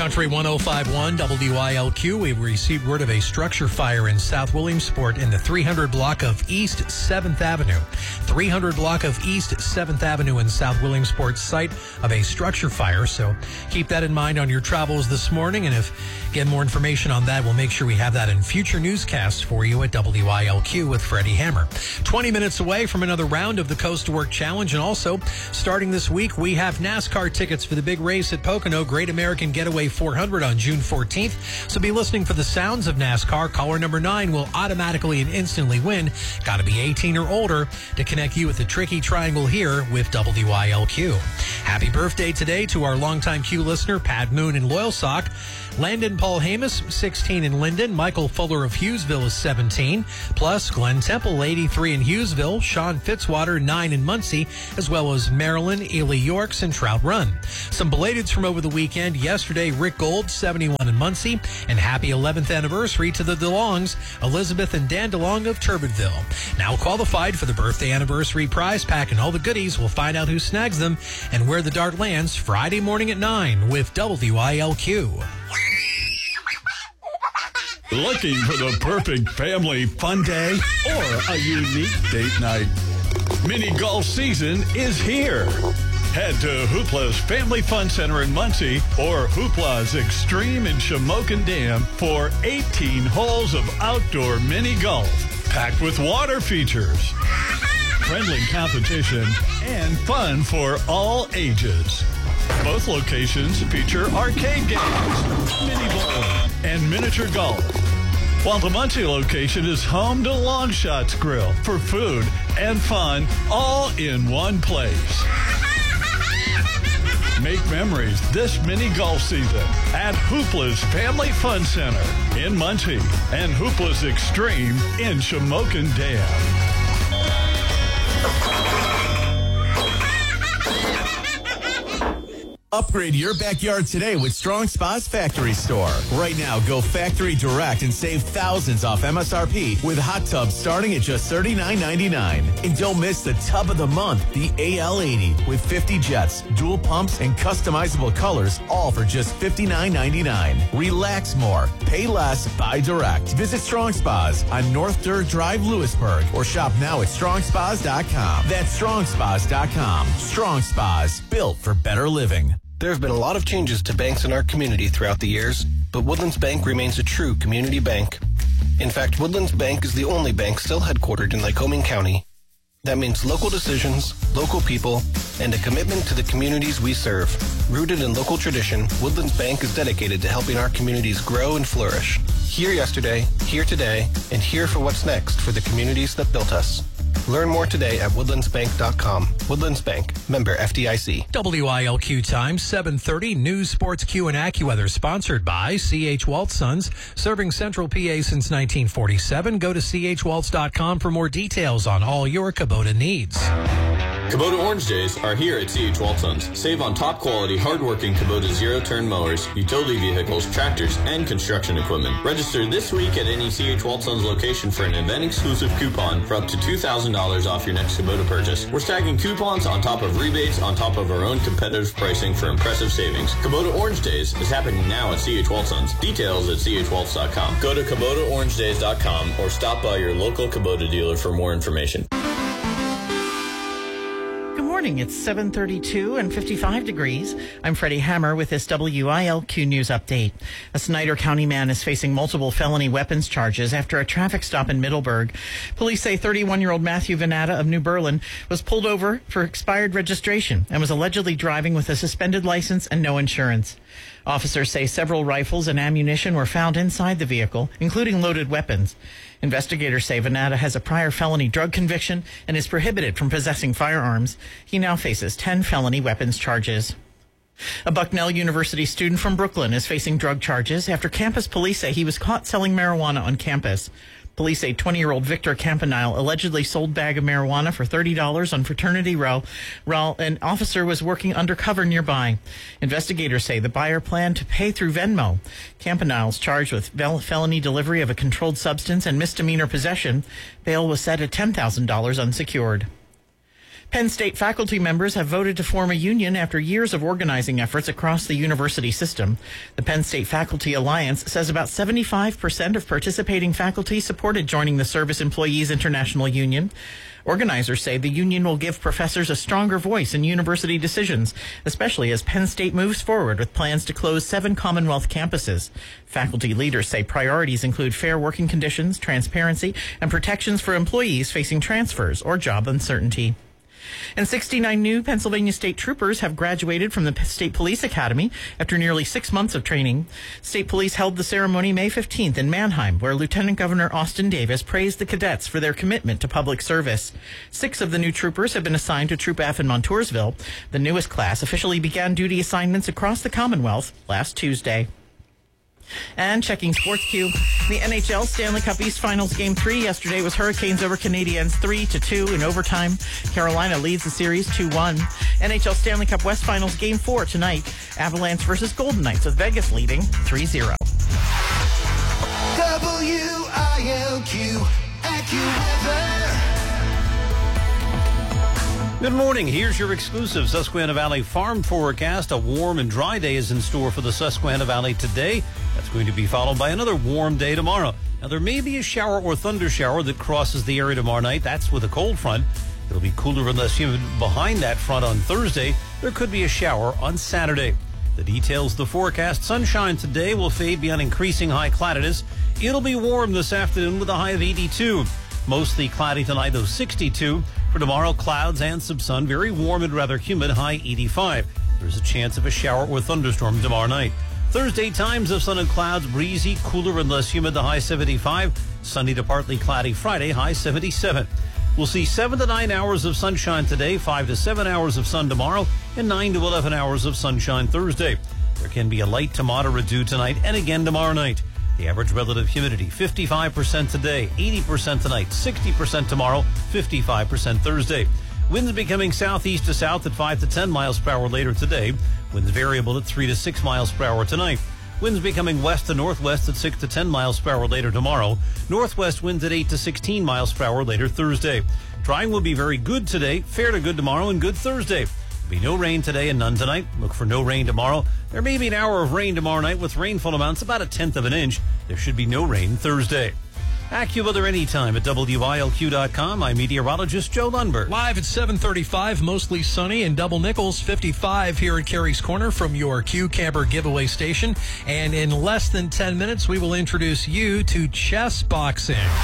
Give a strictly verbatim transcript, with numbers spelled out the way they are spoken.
Country one oh five point one W I L Q. We've received word of a structure fire in South Williamsport in the three hundred block of East seventh Avenue. three hundred block of East seventh Avenue in South Williamsport, site of a structure fire. So keep that in mind on your travels this morning. And if you get more information on that, we'll make sure we have that in future newscasts for you at W I L Q with Freddie Hammer. twenty minutes away from another round of the Coast to Work Challenge. And also, starting this week, we have NASCAR tickets for the big race at Pocono, Great American Getaway four hundred on June fourteenth. So be listening for the sounds of NASCAR. Caller number nine will automatically and instantly win. Got to be eighteen or older to connect you with the tricky triangle here with W I L Q. Happy birthday today to our longtime Q listener, Pat Moon in Loyalsock. Landon Paul Hamus, sixteen in Linden. Michael Fuller of Hughesville is seventeen. Plus, Glenn Temple, eighty-three in Hughesville. Sean Fitzwater, nine in Muncie, as well as Maryland, Ely Yorks, and Trout Run. Some belateds from over the weekend. Yesterday, Rick Gold, seventy-one in Muncie. And happy eleventh anniversary to the DeLongs, Elizabeth and Dan DeLong of Turbidville. Now qualified for the birthday anniversary prize pack and all the goodies. We'll find out who snags them and where the dart lands Friday morning at nine with W I L Q. Looking for the perfect family fun day or a unique date night? Mini golf season is here. Head to Hoopla's Family Fun Center in Muncie or Hoopla's Extreme in Shamokin Dam for eighteen holes of outdoor mini golf, packed with water features, friendly competition, and fun for all ages. Both locations feature arcade games, mini bowling, and miniature golf. While the Muncie location is home to Long Shots Grill for food and fun all in one place. Make memories this mini golf season at Hoopla's Family Fun Center in Muncie and Hoopla's Extreme in Shamokin Dam. Upgrade your backyard today with Strong Spa's Factory Store. Right now, go factory direct and save thousands off M S R P with hot tubs starting at just thirty-nine ninety-nine. And don't miss the tub of the month, the A L eighty, with fifty jets, dual pumps, and customizable colors, all for just fifty-nine ninety-nine. Relax more, pay less, buy direct. Visit Strong Spas on North Dirt Drive, Lewisburg, or shop now at strong spas dot com. That's strong spas dot com. Strong Spas, built for better living. There have been a lot of changes to banks in our community throughout the years, but Woodlands Bank remains a true community bank. In fact, Woodlands Bank is the only bank still headquartered in Lycoming County. That means local decisions, local people, and a commitment to the communities we serve. Rooted in local tradition, Woodlands Bank is dedicated to helping our communities grow and flourish. Here yesterday, here today, and here for what's next for the communities that built us. Learn more today at woodlands bank dot com. Woodlands Bank, member F D I C. W I L Q time, seven thirty. News, Sports, Q, and AccuWeather, sponsored by C H. Waltz Sons, serving Central P A since nineteen forty-seven. Go to c h waltz dot com for more details on all your Kubota needs. Kubota Orange Days are here at C H. Waltz Sons. Save on top quality, hardworking Kubota zero-turn mowers, utility vehicles, tractors, and construction equipment. Register this week at any C H. Waltz Sons location for an event-exclusive coupon for up to two thousand dollars off your next Kubota purchase. We're stacking coupons on top of rebates on top of our own competitive pricing for impressive savings. Kubota Orange Days is happening now at C H. Waltz Sons. Details at c h waltz dot com. Go to kubota orange days dot com or stop by your local Kubota dealer for more information. It's seven thirty-two and fifty-five degrees. I'm Freddie Hammer with this W I L Q News update. A Snyder County man is facing multiple felony weapons charges after a traffic stop in Middleburg. Police say thirty-one-year-old Matthew Venata of New Berlin was pulled over for expired registration and was allegedly driving with a suspended license and no insurance. Officers say several rifles and ammunition were found inside the vehicle, including loaded weapons. Investigators say Venata has a prior felony drug conviction and is prohibited from possessing firearms. He now faces ten felony weapons charges. A Bucknell University student from Brooklyn is facing drug charges after campus police say he was caught selling marijuana on campus. Police say twenty-year-old Victor Campanile allegedly sold a bag of marijuana for thirty dollars on Fraternity Row while an officer was working undercover nearby. Investigators say the buyer planned to pay through Venmo. Campanile's charged with felony delivery of a controlled substance and misdemeanor possession. Bail was set at ten thousand dollars unsecured. Penn State faculty members have voted to form a union after years of organizing efforts across the university system. The Penn State Faculty Alliance says about seventy-five percent of participating faculty supported joining the Service Employees International Union. Organizers say the union will give professors a stronger voice in university decisions, especially as Penn State moves forward with plans to close seven Commonwealth campuses. Faculty leaders say priorities include fair working conditions, transparency, and protections for employees facing transfers or job uncertainty. And sixty-nine new Pennsylvania State Troopers have graduated from the State Police Academy after nearly six months of training. State Police held the ceremony May fifteenth in Mannheim, where Lieutenant Governor Austin Davis praised the cadets for their commitment to public service. Six of the new troopers have been assigned to Troop F in Montoursville. The newest class officially began duty assignments across the Commonwealth last Tuesday. And checking Sports Q, the N H L Stanley Cup East Finals Game three yesterday was Hurricanes over Canadiens three to two in overtime. Carolina leads the series two one. N H L Stanley Cup West Finals Game four tonight. Avalanche versus Golden Knights with Vegas leading three zero. W I L Q AccuWeather. Good morning. Here's your exclusive Susquehanna Valley farm forecast. A warm and dry day is in store for the Susquehanna Valley today. That's going to be followed by another warm day tomorrow. Now, there may be a shower or thunder shower that crosses the area tomorrow night. That's with a cold front. It'll be cooler and less humid behind that front on Thursday. There could be a shower on Saturday. The details of the forecast: sunshine today will fade beyond increasing high cloudiness. It'll be warm this afternoon with a high of eighty-two. Mostly cloudy tonight, though sixty-two. For tomorrow, clouds and some sun, very warm and rather humid, high eighty-five. There's a chance of a shower or thunderstorm tomorrow night. Thursday, times of sun and clouds, breezy, cooler and less humid, the high seventy-five. Sunny to partly cloudy Friday, high seventy-seven. We'll see seven to nine hours of sunshine today, five to seven hours of sun tomorrow, and nine to eleven hours of sunshine Thursday. There can be a light to moderate dew tonight and again tomorrow night. The average relative humidity, fifty-five percent today, eighty percent tonight, sixty percent tomorrow, fifty-five percent Thursday. Winds becoming southeast to south at five to ten miles per hour later today. Winds variable at three to six miles per hour tonight. Winds becoming west to northwest at six to ten miles per hour later tomorrow. Northwest winds at eight to sixteen miles per hour later Thursday. Drying will be very good today, fair to good tomorrow, and good Thursday. Be no rain today and none tonight. Look for no rain tomorrow. There may be an hour of rain tomorrow night with rainfall amounts about a tenth of an inch. There should be no rain Thursday. AccuWeather anytime at W I L Q dot com. I'm meteorologist Joe Lundberg. Live at seven thirty-five, mostly sunny in Double Nichols, fifty-five here at Carey's Corner from your Q Camper giveaway station. And in less than ten minutes, we will introduce you to chess boxing.